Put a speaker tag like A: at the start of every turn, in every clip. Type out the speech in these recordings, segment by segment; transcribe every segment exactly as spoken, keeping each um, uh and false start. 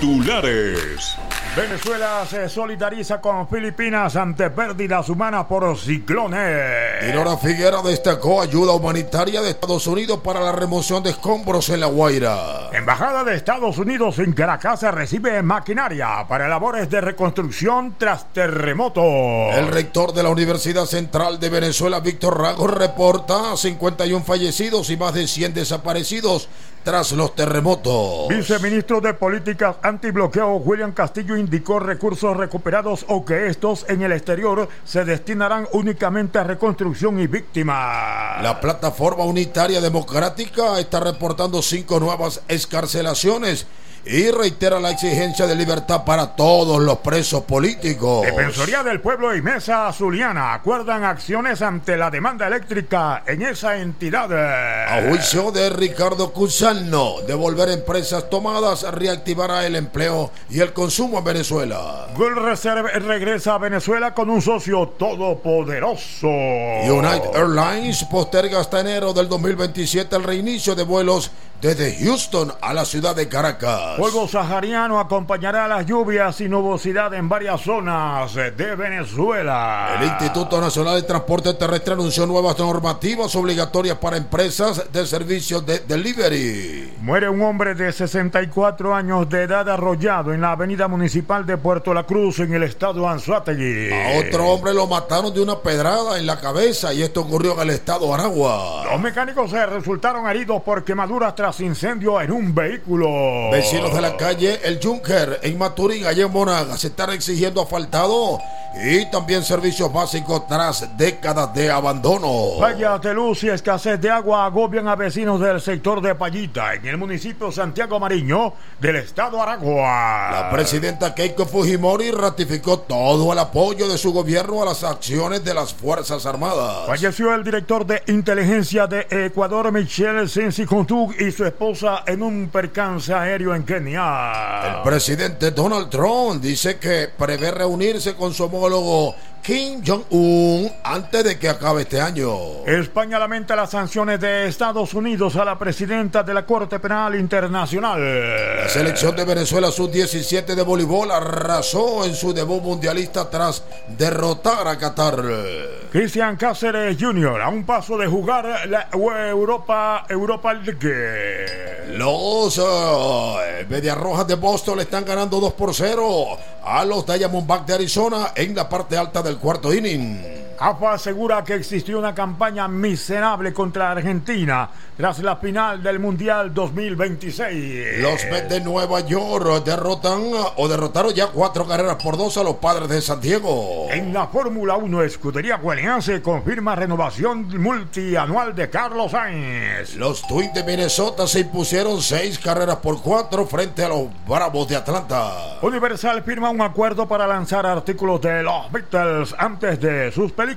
A: Titulares.
B: Venezuela se solidariza con Filipinas ante pérdidas humanas por ciclones.
C: Dinora Figuera destacó ayuda humanitaria de Estados Unidos para la remoción de escombros en La Guaira.
B: Embajada de Estados Unidos en Caracas recibe maquinaria para labores de reconstrucción tras terremoto.
C: El rector de la Universidad Central de Venezuela, Víctor Rago, reporta cincuenta y uno fallecidos y más de cien desaparecidos tras los terremotos.
B: Viceministro de Políticas Antibloqueo William Castillo indicó recursos recuperados o que estos en el exterior se destinarán únicamente a reconstrucción y víctimas.
C: La Plataforma Unitaria Democrática está reportando cinco nuevas excarcelaciones y reitera la exigencia de libertad para todos los presos políticos.
B: Defensoría del Pueblo y Mesa Zuliana acuerdan acciones ante la demanda eléctrica en esa entidad.
C: A juicio de Ricardo Cusano, devolver empresas tomadas reactivará el empleo y el consumo en Venezuela.
B: Gold Reserve regresa a Venezuela con un socio todopoderoso.
C: United Airlines posterga hasta enero del dos mil veintisiete el reinicio de vuelos desde Houston a la ciudad de Caracas.
B: Polvo sahariano acompañará las lluvias y nubosidad en varias zonas de Venezuela.
C: El Instituto Nacional de Transporte Terrestre anunció nuevas normativas obligatorias para empresas de servicios de delivery.
B: Muere un hombre de sesenta y cuatro años de edad arrollado en la avenida municipal de Puerto La Cruz en el estado Anzoátegui.
C: A otro hombre lo mataron de una pedrada en la cabeza y esto ocurrió en el estado Aragua.
B: Los mecánicos se resultaron heridos por quemaduras tras incendio en un vehículo.
C: Vecinos de la calle El Junker en Maturín, allá en Monagas, se están exigiendo asfaltado y también servicios básicos tras décadas de abandono.
B: Fallas de luz y escasez de agua agobian a vecinos del sector de Payita en el municipio Santiago Mariño del estado Aragua.
C: La presidenta Keiko Fujimori ratificó todo el apoyo de su gobierno a las acciones de las Fuerzas Armadas.
B: Falleció el director de inteligencia de Ecuador, Michel Sensi-Kontug, y su esposa en un percance aéreo en Kenia.
C: El presidente Donald Trump dice que prevé reunirse con su homólogo Kim Jong-un antes de que acabe este año.
B: España lamenta las sanciones de Estados Unidos a la presidenta de la Corte Penal Internacional.
C: La selección de Venezuela sub diecisiete de voleibol arrasó en su debut mundialista tras derrotar a Qatar.
B: Cristian Cáceres junior a un paso de jugar la Europa, Europa League.
C: Los uh, Medias Rojas de Boston le están ganando dos por cero a los Diamondbacks de Arizona en la parte alta del cuarto inning.
B: A F A asegura que existió una campaña miserable contra Argentina tras la final del Mundial dos mil veintiséis.
C: Los Mets de Nueva York derrotan o derrotaron ya cuatro carreras por dos a los Padres de San Diego.
B: En la Fórmula uno, Escudería Williams confirma renovación multianual de Carlos Sainz.
C: Los Twins de Minnesota se impusieron seis carreras por cuatro frente a los Bravos de Atlanta.
B: Universal firma un acuerdo para lanzar artículos de los Beatles antes de sus películas.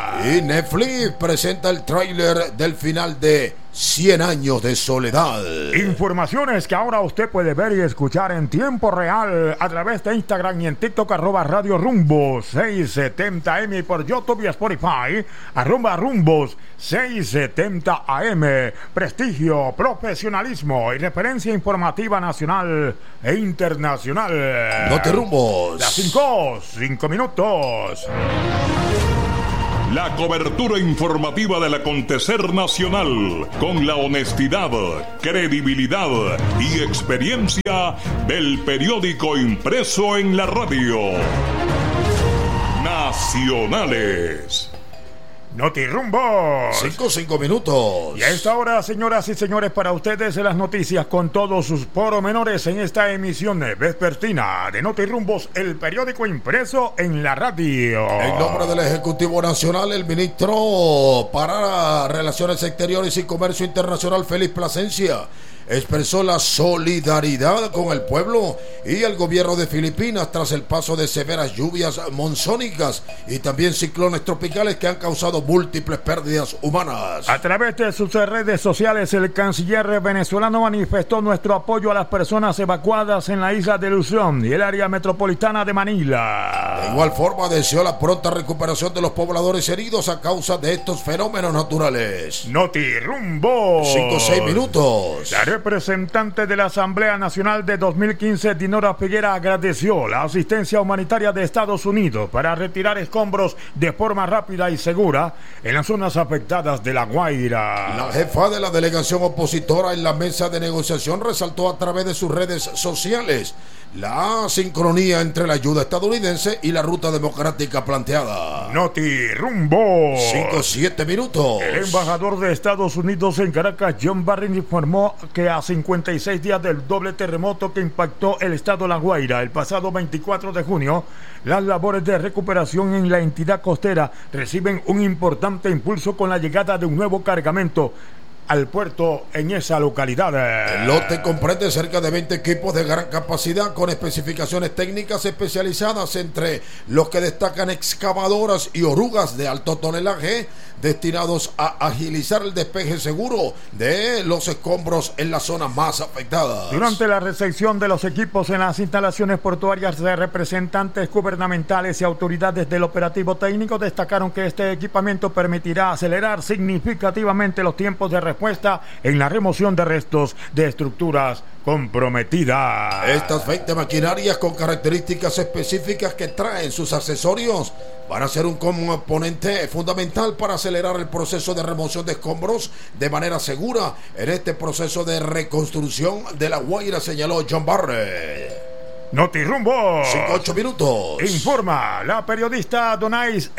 C: Y Netflix presenta el tráiler del final de cien años de soledad.
B: Informaciones que ahora usted puede ver y escuchar en tiempo real a través de Instagram y en TikTok, arroba Radio Rumbos seiscientos setenta A M, por YouTube y Spotify, arroba Rumbos seiscientos setenta A M. Prestigio, profesionalismo y referencia informativa nacional e internacional.
C: No te rumbos.
B: Las cinco, cinco minutos.
A: La cobertura informativa del acontecer nacional con la honestidad, credibilidad y experiencia del periódico impreso en la radio. Nacionales.
B: Notirrumbos.
C: Cinco, cinco minutos.
B: Y a esta hora, señoras y señores, para ustedes las noticias con todos sus pormenores en esta emisión vespertina de Notirrumbos, el periódico impreso en la radio.
C: En nombre del Ejecutivo Nacional, el ministro para Relaciones Exteriores y Comercio Internacional, Félix Plasencia, expresó la solidaridad con el pueblo y el gobierno de Filipinas tras el paso de severas lluvias monzónicas y también ciclones tropicales que han causado múltiples pérdidas humanas.
B: A través de sus redes sociales, el canciller venezolano manifestó nuestro apoyo a las personas evacuadas en la isla de Luzón y el área metropolitana de Manila.
C: De igual forma, deseó la pronta recuperación de los pobladores heridos a causa de estos fenómenos naturales.
B: Notirrumbos.
C: Cinco o seis minutos.
B: La Representante de la Asamblea Nacional de dos mil quince, Dinora Peguera, agradeció la asistencia humanitaria de Estados Unidos para retirar escombros de forma rápida y segura en las zonas afectadas de La Guaira.
C: La jefa de la delegación opositora en la mesa de negociación resaltó a través de sus redes sociales la sincronía entre la ayuda estadounidense y la ruta democrática planteada.
B: Noti Rumbo.
C: cinco siete minutos.
B: El embajador de Estados Unidos en Caracas, John Barron, informó que a cincuenta y seis días del doble terremoto que impactó el estado de La Guaira el pasado veinticuatro de junio, las labores de recuperación en la entidad costera reciben un importante impulso con la llegada de un nuevo cargamento al puerto en esa localidad.
C: El lote comprende cerca de veinte equipos de gran capacidad con especificaciones técnicas especializadas, entre los que destacan excavadoras y orugas de alto tonelaje destinados a agilizar el despeje seguro de los escombros en las zonas más afectadas.
B: Durante la recepción de los equipos en las instalaciones portuarias, de representantes gubernamentales y autoridades del operativo técnico destacaron que este equipamiento permitirá acelerar significativamente los tiempos de respuesta en la remoción de restos de estructuras comprometidas.
C: Estas veinte maquinarias con características específicas que traen sus accesorios van a ser un componente fundamental para acelerar el proceso de remoción de escombros de manera segura en este proceso de reconstrucción de La Guaira, señaló John Barrett.
B: Noti Rumbo.
C: cinco ocho minutos.
B: Informa la periodista Donais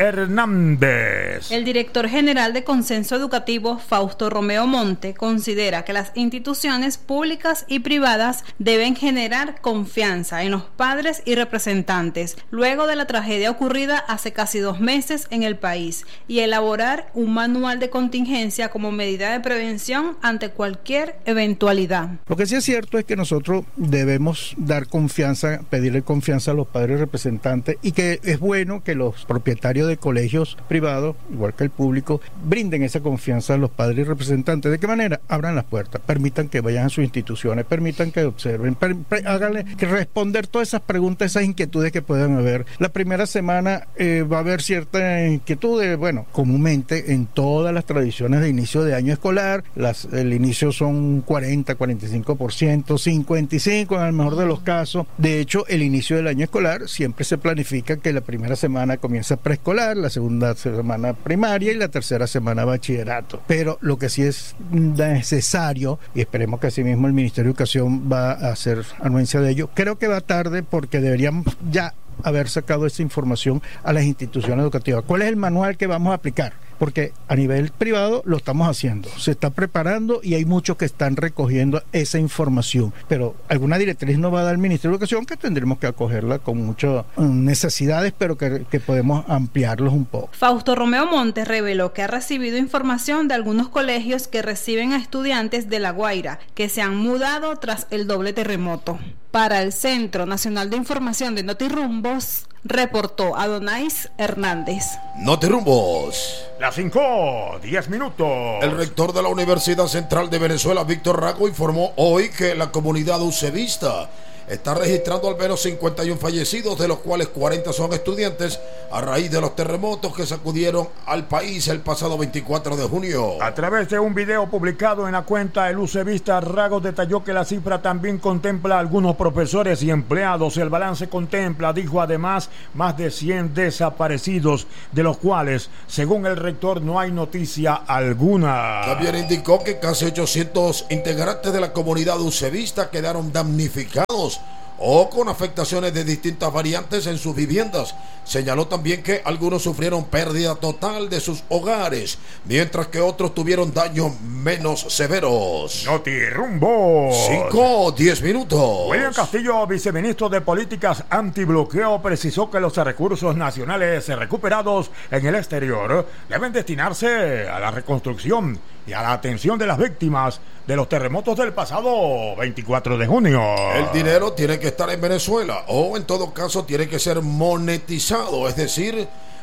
B: Hernández.
D: El director general de Consenso Educativo, Fausto Romeo Monte, considera que las instituciones públicas y privadas deben generar confianza en los padres y representantes luego de la tragedia ocurrida hace casi dos meses en el país y elaborar un manual de contingencia como medida de prevención ante cualquier eventualidad.
E: Lo que sí es cierto es que nosotros debemos dar confianza, pedirle confianza a los padres representantes, y que es bueno que los propietarios de colegios privados, igual que el público, brinden esa confianza a los padres representantes. ¿De qué manera? Abran las puertas, permitan que vayan a sus instituciones, permitan que observen, per, per, háganle que responder todas esas preguntas, esas inquietudes que puedan haber. La primera semana eh, va a haber cierta inquietud, bueno, comúnmente en todas las tradiciones de inicio de año escolar, las, el inicio son cuarenta, cuarenta y cinco por ciento, cincuenta y cinco por ciento en el mejor de los casos. De hecho, el inicio del año escolar siempre se planifica que la primera semana comienza preescolar, la segunda semana primaria y la tercera semana bachillerato. Pero lo que sí es necesario, y esperemos que así mismo el Ministerio de Educación va a hacer anuencia de ello, creo que va tarde porque deberíamos ya haber sacado esa información a las instituciones educativas. ¿Cuál es el manual que vamos a aplicar? Porque a nivel privado lo estamos haciendo, se está preparando y hay muchos que están recogiendo esa información, pero alguna directriz nos va a dar el Ministerio de Educación que tendremos que acogerla con muchas necesidades, pero que, que podemos ampliarlos un poco.
D: Fausto Romeo Montes reveló que ha recibido información de algunos colegios que reciben a estudiantes de La Guaira que se han mudado tras el doble terremoto. Para el Centro Nacional de Información de Notirumbos, reportó Adonais Hernández.
C: Notirumbos.
B: Las cinco, diez minutos.
C: El rector de la Universidad Central de Venezuela, Víctor Rago, informó hoy que la comunidad ucevista está registrando al menos cincuenta y uno fallecidos, de los cuales cuarenta son estudiantes, a raíz de los terremotos que sacudieron al país el pasado veinticuatro de junio.
B: A través de un video publicado en la cuenta El Ucevista, Rago detalló que la cifra también contempla a algunos profesores y empleados. El balance contempla, dijo además, más de cien desaparecidos, de los cuales, según el rector, no hay noticia alguna.
C: También indicó que casi ochocientos integrantes de la comunidad ucevista quedaron damnificados o con afectaciones de distintas variantes en sus viviendas. Señaló también que algunos sufrieron pérdida total de sus hogares, mientras que otros tuvieron daños menos severos.
B: Notirumbo.
C: cinco, diez minutos.
B: William Castillo, viceministro de Políticas Antibloqueo, precisó que los recursos nacionales recuperados en el exterior deben destinarse a la reconstrucción y a la atención de las víctimas de los terremotos del pasado veinticuatro de junio.
C: El dinero tiene que estar en Venezuela, o en todo caso tiene que ser monetizado, es decir,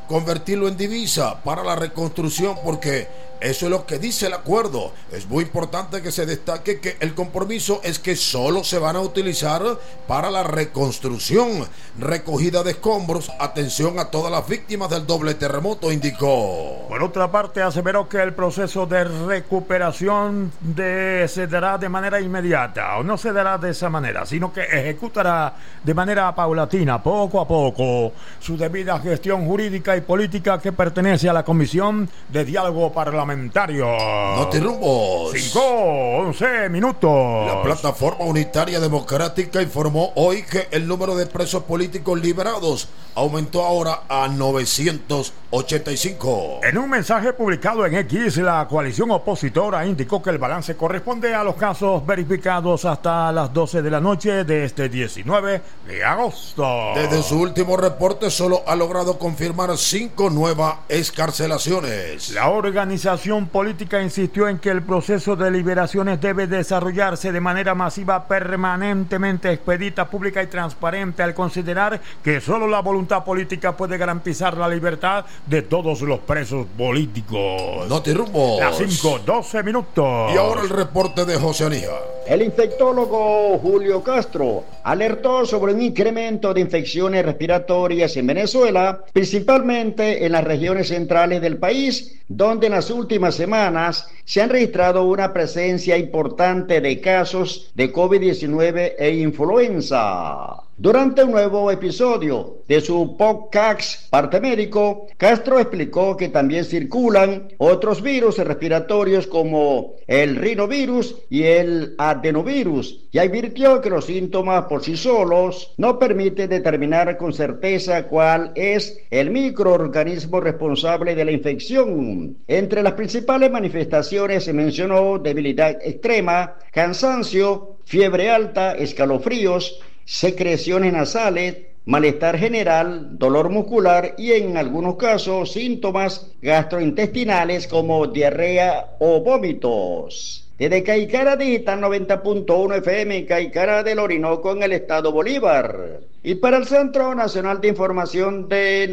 C: convertirlo en divisa para la reconstrucción, porque eso es lo que dice el acuerdo. Es muy importante que se destaque que el compromiso es que solo se van a utilizar para la reconstrucción, recogida de escombros, atención a todas las víctimas del doble terremoto, indicó.
B: Por otra parte, aseveró que el proceso de recuperación de, se dará de manera inmediata, o no se dará de esa manera, sino que ejecutará de manera paulatina, poco a poco, su debida gestión jurídica y política que pertenece a la Comisión de Diálogo Parlamentario.
C: Notirumbos.
B: cinco, once minutos.
C: La Plataforma Unitaria Democrática informó hoy que el número de presos políticos liberados aumentó ahora a novecientos ochenta y cinco.
B: En un mensaje publicado en X, la coalición opositora indicó que el balance corresponde a los casos verificados hasta las doce de la noche de este diecinueve de agosto.
C: Desde su último reporte solo ha logrado confirmar cinco nuevas excarcelaciones.
B: La organización política insistió en que el proceso de liberaciones debe desarrollarse de manera masiva, permanentemente expedita, pública y transparente, al considerar que solo la voluntad política puede garantizar la libertad de todos los presos políticos.
C: Notirumbos.
B: Las cinco, doce minutos.
C: Y ahora el reporte de José Anija.
F: El infectólogo Julio Castro alertó sobre un incremento de infecciones respiratorias en Venezuela, principalmente en las regiones centrales del país, donde en las últimas semanas se han registrado una presencia importante de casos de COVID diecinueve e influenza. Durante un nuevo episodio de su podcast Parte Médico, Castro explicó que también circulan otros virus respiratorios como el rinovirus y el adenovirus, y advirtió que los síntomas por sí solos no permiten determinar con certeza cuál es el microorganismo responsable de la infección. Entre las principales manifestaciones se mencionó debilidad extrema, cansancio, fiebre alta, escalofríos, secreciones nasales, malestar general, dolor muscular y en algunos casos síntomas gastrointestinales como diarrea o vómitos. Desde Caicara Digital noventa punto uno F M, Caicara del Orinoco, en el estado Bolívar. Y para el Centro Nacional de Información de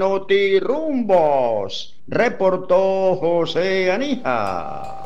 F: Notirumbos, reportó José Anija.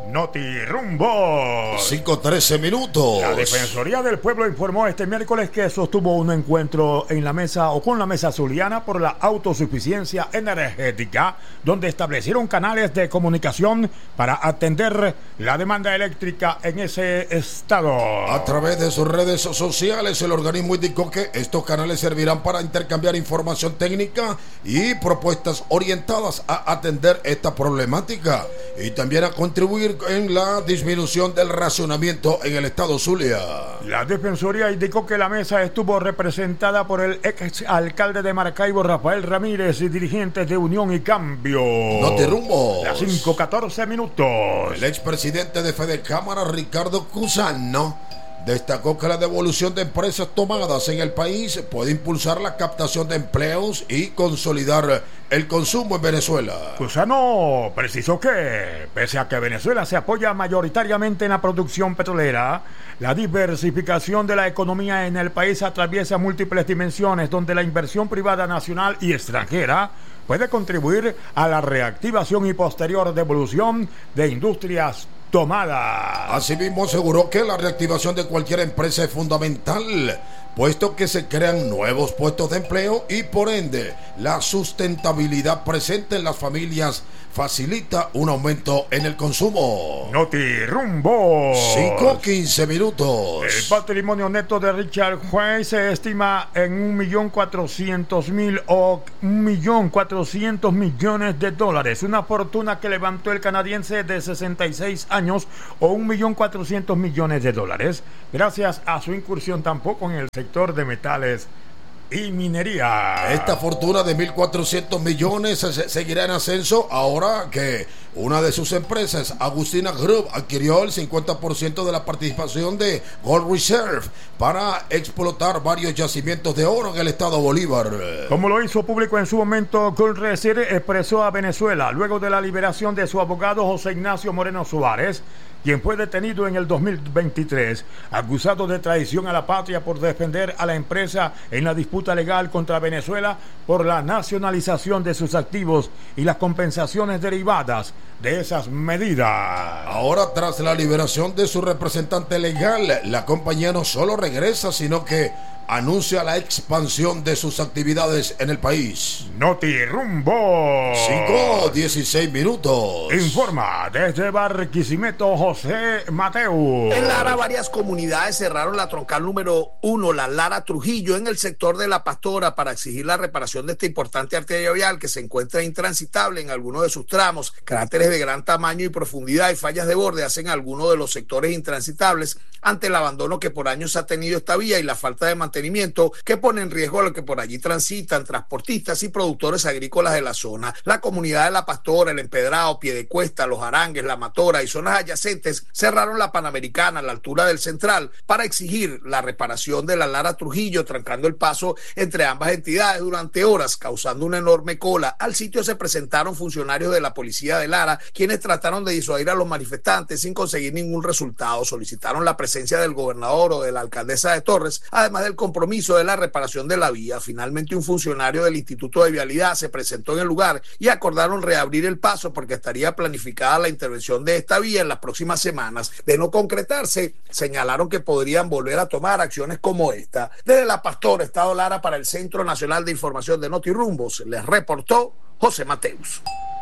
B: Notirumbos.
C: cinco trece minutos.
B: La Defensoría del Pueblo informó este miércoles que sostuvo un encuentro en la mesa o con la mesa zuliana por la autosuficiencia energética, donde establecieron canales de comunicación para atender la demanda eléctrica en ese estado.
C: A través de sus redes sociales, el organismo indicó que estos canales servirán para intercambiar información técnica y propuestas orientadas a atender esta problemática y también a contribuir en la disminución del racionamiento en el estado Zulia.
B: La Defensoría indicó que la mesa estuvo representada por el ex alcalde de Maracaibo, Rafael Ramírez, y dirigentes de Unión y Cambio.
C: Notirumbos.
B: Las cinco catorce minutos.
C: El expresidente de Fedecámara, Ricardo Cusano, destacó que la devolución de empresas tomadas en el país puede impulsar la captación de empleos y consolidar el consumo en Venezuela.
B: Cusano precisó que, pese a que Venezuela se apoya mayoritariamente en la producción petrolera, la diversificación de la economía en el país atraviesa múltiples dimensiones donde la inversión privada nacional y extranjera puede contribuir a la reactivación y posterior devolución de industrias tomadas.
C: Asimismo, aseguró que la reactivación de cualquier empresa es fundamental, puesto que se crean nuevos puestos de empleo y por ende la sustentabilidad presente en las familias facilita un aumento en el consumo.
B: Notirumbo.
C: cinco quince minutos.
B: El patrimonio neto de Richard Huey se estima en un millón cuatrocientos mil o un millón cuatrocientos millones de dólares, una fortuna que levantó el canadiense de sesenta y seis años o un millón cuatrocientos millones de dólares, gracias a su incursión tampoco en el sector de metales y minería.
C: Esta fortuna de mil cuatrocientos millones se seguirá en ascenso ahora que una de sus empresas, Agustina Group, adquirió el cincuenta por ciento de la participación de Gold Reserve para explotar varios yacimientos de oro en el estado Bolívar.
B: Como lo hizo público en su momento, Gold Reserve expresó a Venezuela, luego de la liberación de su abogado José Ignacio Moreno Suárez, quien fue detenido en el dos mil veintitrés, acusado de traición a la patria por defender a la empresa en la disputa legal contra Venezuela por la nacionalización de sus activos y las compensaciones derivadas de esas medidas.
C: Ahora, tras la liberación de su representante legal, la compañía no solo regresa, sino que anuncia la expansión de sus actividades en el país.
B: Notirumbo.
C: cinco dieciséis minutos.
B: Informa desde Barquisimeto José Mateo.
G: En Lara, varias comunidades cerraron la troncal número uno, la Lara Trujillo, en el sector de La Pastora, para exigir la reparación de esta importante arteria vial que se encuentra intransitable en algunos de sus tramos. Cráteres de gran tamaño y profundidad y fallas de borde hacen algunos de los sectores intransitables ante el abandono que por años ha tenido esta vía y la falta de mantenimiento que pone en riesgo a los que por allí transitan, transportistas y productores agrícolas de la zona. La comunidad de La Pastora, El Empedrado, Piedecuesta, Los Arangues, La Matora y zonas adyacentes cerraron la Panamericana a la altura del Central para exigir la reparación de la Lara Trujillo, trancando el paso entre ambas entidades durante horas, causando una enorme cola. Al sitio se presentaron funcionarios de la policía de Lara, quienes trataron de disuadir a los manifestantes sin conseguir ningún resultado. Solicitaron la presencia del gobernador o de la alcaldesa de Torres, además del compromiso de la reparación de la vía. Finalmente, un funcionario del Instituto de Vialidad se presentó en el lugar y acordaron reabrir el paso porque estaría planificada la intervención de esta vía en las próximas semanas. De no concretarse, señalaron que podrían volver a tomar acciones como esta. Desde La Pastora, Estado Lara, para el Centro Nacional de Información de Notirumbos, les reportó José Mateus.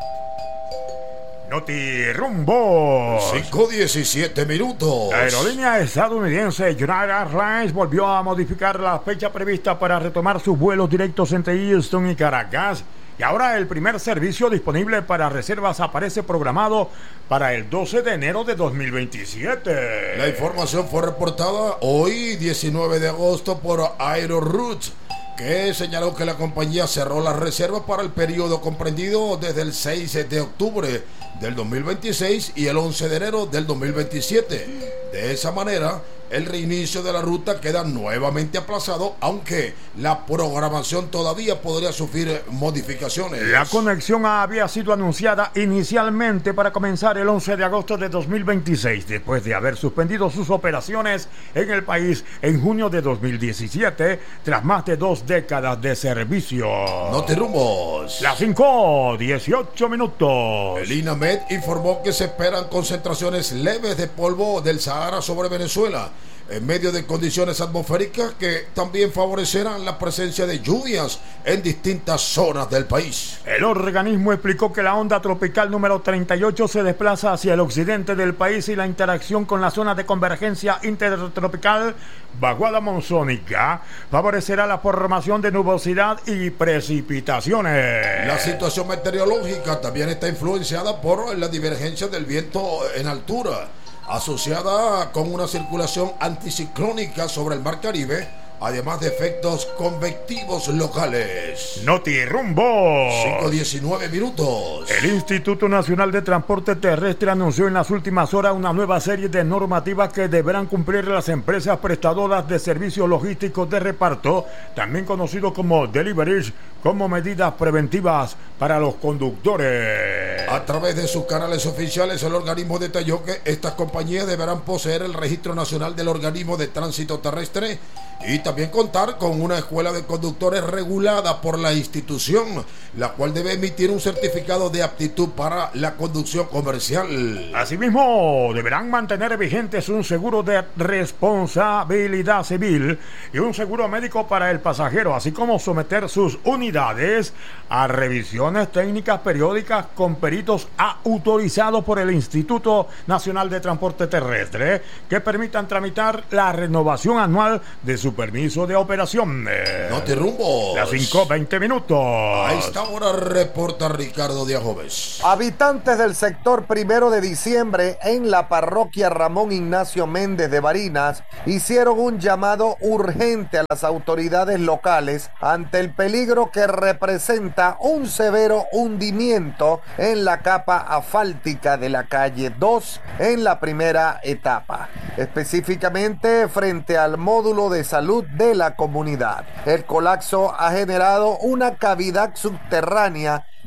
B: Notirumbo.
C: cinco diecisiete minutos.
B: La aerolínea estadounidense United Airlines volvió a modificar la fecha prevista para retomar sus vuelos directos entre Houston y Caracas. Y ahora el primer servicio disponible para reservas aparece programado para el doce de enero de dos mil veintisiete.
C: La información fue reportada hoy, diecinueve de agosto, por Aeroroute, que señaló que la compañía cerró las reservas para el periodo comprendido desde el seis de octubre del dos mil veintiséis y el once de enero del dos mil veintisiete. De esa manera, el reinicio de la ruta queda nuevamente aplazado, aunque la programación todavía podría sufrir modificaciones.
B: La conexión había sido anunciada inicialmente para comenzar el once de agosto de dos mil veintiséis, después de haber suspendido sus operaciones en el país en junio de dos mil diecisiete, tras más de dos décadas de servicio.
C: Notirumbos.
B: Las cinco dieciocho minutos.
C: El INAMED informó que se esperan concentraciones leves de polvo del Sahara sobre Venezuela, en medio de condiciones atmosféricas que también favorecerán la presencia de lluvias en distintas zonas del país.
B: El organismo explicó que la onda tropical número treinta y ocho se desplaza hacia el occidente del país y la interacción con la zona de convergencia intertropical vaguada monzónica favorecerá la formación de nubosidad y precipitaciones.
C: La situación meteorológica también está influenciada por la divergencia del viento en altura, asociada con una circulación anticiclónica sobre el Mar Caribe, además de efectos convectivos locales.
B: Notirumbo.
C: cinco diecinueve minutos.
B: El Instituto Nacional de Transporte Terrestre anunció en las últimas horas una nueva serie de normativas que deberán cumplir las empresas prestadoras de servicios logísticos de reparto, también conocidos como deliveries, como medidas preventivas para los conductores.
C: A través de sus canales oficiales, el organismo detalló que estas compañías deberán poseer el Registro Nacional del Organismo de Tránsito Terrestre y también contar con una escuela de conductores regulada por la institución, la cual debe emitir un certificado de aptitud para la conducción comercial.
B: Asimismo, deberán mantener vigentes un seguro de responsabilidad civil y un seguro médico para el pasajero, así como someter sus unidades a revisiones técnicas periódicas con peritos autorizados por el Instituto Nacional de Transporte Terrestre que permitan tramitar la renovación anual de su permiso de operación.
C: Notirumbo.
B: Las cinco veinte minutos.
C: A esta hora reporta Ricardo Díaz Jóvez.
H: Habitantes del sector Primero de Diciembre en la parroquia Ramón Ignacio Méndez de Barinas hicieron un llamado urgente a las autoridades locales ante el peligro que representa un severo hundimiento en la capa asfáltica de la calle dos en la primera etapa, específicamente frente al módulo de salud de la comunidad. El colapso ha generado una cavidad subterránea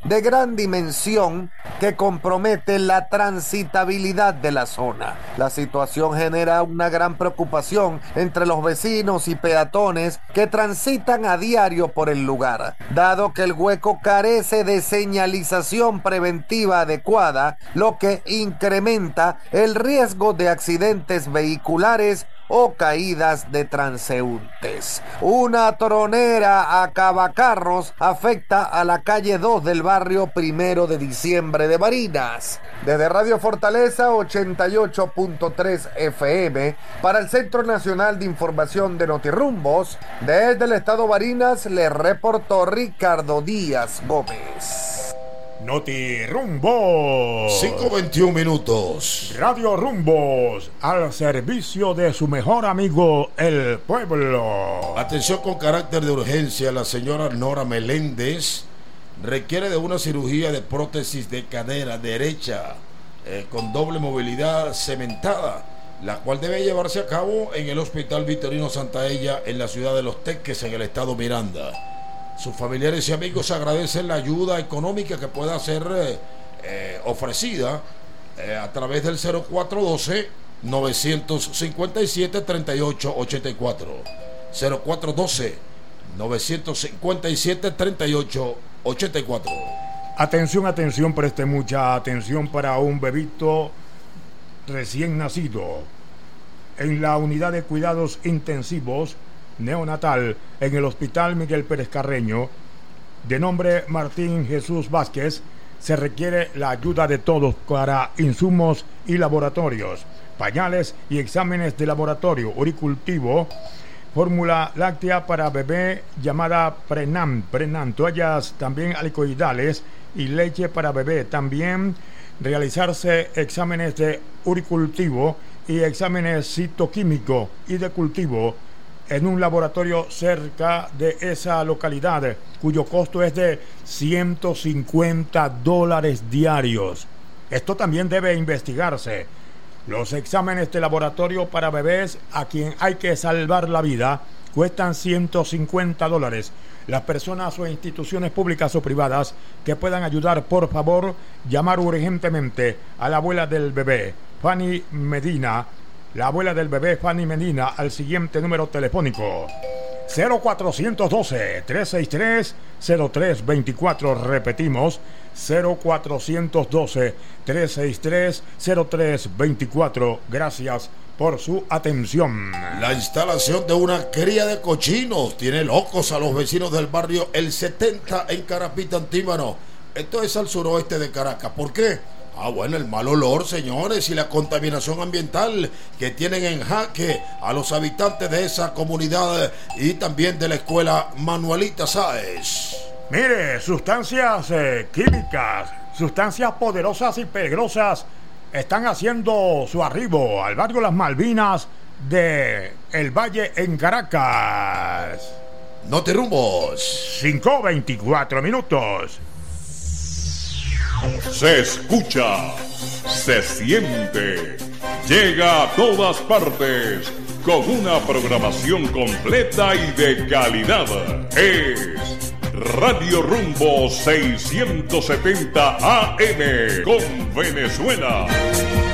H: de gran dimensión que compromete la transitabilidad de la zona. La situación genera una gran preocupación entre los vecinos y peatones que transitan a diario por el lugar, dado que el hueco carece de señalización preventiva adecuada, lo que incrementa el riesgo de accidentes vehiculares o caídas de transeúntes. Una tronera acabacarros afecta a la calle dos del barrio Primero de Diciembre de Barinas. Desde Radio Fortaleza ochenta y ocho punto tres F M para el Centro Nacional de Información de Notirrumbos, desde el estado Barinas le reportó Ricardo Díaz Gómez.
B: Notirrumbos.
C: cinco veintiún minutos.
B: Radio Rumbos, al servicio de su mejor amigo, el pueblo.
C: Atención con carácter de urgencia. La señora Nora Meléndez requiere de una cirugía de prótesis de cadera derecha eh, con doble movilidad cementada, la cual debe llevarse a cabo en el Hospital Victorino Santaella en la ciudad de Los Teques, en el estado Miranda. Sus familiares y amigos agradecen la ayuda económica que pueda ser eh, eh, ofrecida eh, a través del cero cuatro uno dos, nueve cinco siete, tres ocho ocho cuatro. cero cuatro uno dos, nueve cinco siete, tres ocho ocho cuatro.
B: Atención, atención, preste mucha atención para un bebito recién nacido en la unidad de cuidados intensivos neonatal en el Hospital Miguel Pérez Carreño, de nombre Martín Jesús Vázquez. Se requiere la ayuda de todos para insumos y laboratorios, pañales y exámenes de laboratorio, uricultivo, fórmula láctea para bebé llamada Prenam, Prenam, toallas también helicoidales y leche para bebé. También realizarse exámenes de uricultivo y exámenes citoquímico y de cultivo en un laboratorio cerca de esa localidad, cuyo costo es de ciento cincuenta dólares diarios. Esto también debe investigarse. Los exámenes de laboratorio para bebés a quien hay que salvar la vida cuestan ciento cincuenta dólares. Las personas o instituciones públicas o privadas que puedan ayudar, por favor, llamar urgentemente a la abuela del bebé, Fanny Medina, la abuela del bebé Fanny Medina, al siguiente número telefónico: cero cuatro uno dos, tres seis tres, cero tres dos cuatro. Repetimos, cero cuatro uno dos, tres seis tres, cero tres dos cuatro. Gracias por su atención.
C: La instalación de una cría de cochinos tiene locos a los vecinos del barrio El setenta en Carapita, Antímano. Esto es al suroeste de Caracas. ¿Por qué? Ah, bueno, el mal olor, señores, y la contaminación ambiental que tienen en jaque a los habitantes de esa comunidad y también de la escuela Manuelita Sáez.
B: Mire, sustancias eh, químicas, sustancias poderosas y peligrosas están haciendo su arribo al barrio Las Malvinas de El Valle en Caracas.
C: Notirrumbos.
B: cinco veinticuatro minutos.
A: Se escucha, se siente, llega a todas partes con una programación completa y de calidad. Es Radio Rumbo seiscientos setenta A M con Venezuela.